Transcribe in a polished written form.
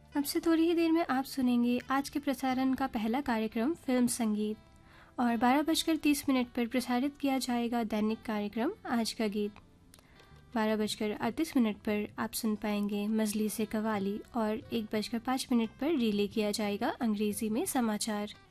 अब से थोड़ी ही देर में आप सुनेंगे आज के प्रसारण का पहला कार्यक्रम फिल्म संगीत और 12:30 पर प्रसारित किया जाएगा दैनिक कार्यक्रम आज का गीत। 12:38 पर आप सुन पाएंगे मजली से कवाली और 1:05 पर रिले किया जाएगा अंग्रेजी में समाचार।